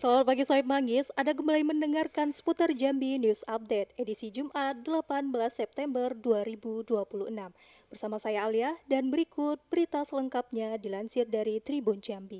Selamat pagi Soib Manggis, Anda kembali mendengarkan seputar Jambi News Update edisi Jumat 18 September 2026. Bersama saya Alia dan berikut berita selengkapnya dilansir dari Tribun Jambi.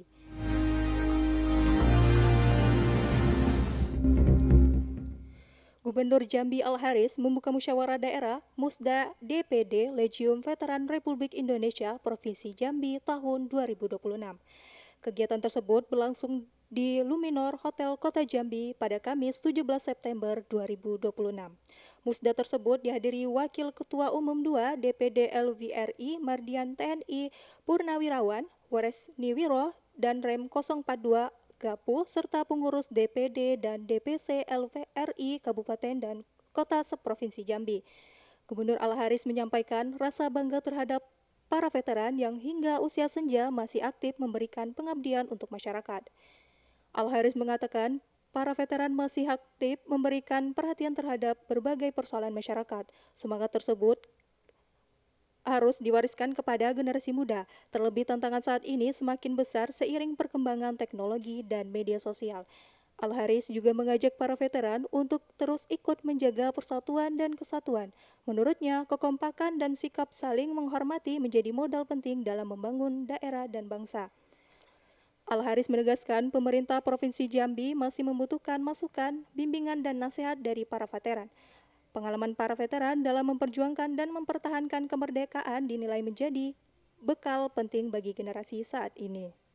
Gubernur Jambi Al-Haris membuka musyawarah daerah Musda DPD Legium Veteran Republik Indonesia Provinsi Jambi tahun 2026. Kegiatan tersebut berlangsung di Luminor Hotel Kota Jambi pada Kamis 17 September 2026. Musda tersebut dihadiri Wakil Ketua Umum 2 DPD LVRI Mardian TNI Purnawirawan, Wores Niwiro, dan Rem 042 Gapuh serta pengurus DPD dan DPC LVRI Kabupaten dan Kota Seprovinsi Jambi. Gubernur Al-Haris menyampaikan rasa bangga terhadap para veteran yang hingga usia senja masih aktif memberikan pengabdian untuk masyarakat. Al-Haris mengatakan para veteran masih aktif memberikan perhatian terhadap berbagai persoalan masyarakat. Semangat tersebut harus diwariskan kepada generasi muda. Terlebih tantangan saat ini semakin besar seiring perkembangan teknologi dan media sosial. Al-Haris juga mengajak para veteran untuk terus ikut menjaga persatuan dan kesatuan. Menurutnya, kekompakan dan sikap saling menghormati menjadi modal penting dalam membangun daerah dan bangsa. Al-Haris menegaskan pemerintah Provinsi Jambi masih membutuhkan masukan, bimbingan, dan nasihat dari para veteran. Pengalaman para veteran dalam memperjuangkan dan mempertahankan kemerdekaan dinilai menjadi bekal penting bagi generasi saat ini.